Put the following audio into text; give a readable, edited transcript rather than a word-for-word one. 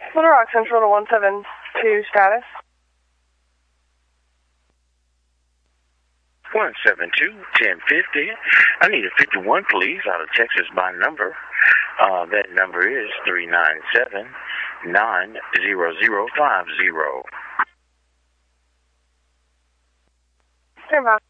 Little Rock Central to 172 status. 172-1050. I need a 51, please, out of Texas by number. That number is 397-90050. Stand by.